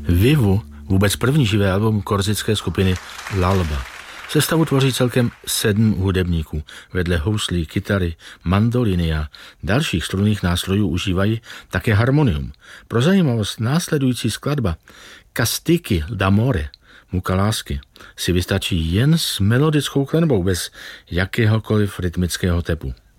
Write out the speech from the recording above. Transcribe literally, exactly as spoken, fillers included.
Vivu, vůbec první živé album korzické skupiny L'Alba. Sestavu tvoří celkem sedm hudebníků. Vedle houslí, kytary, mandoliny a dalších strunných nástrojů užívají také harmonium. Pro zajímavost následující skladba Castichi d'amore, Muka lásky, si vystačí jen s melodickou klenbou bez jakéhokoliv rytmického tepu.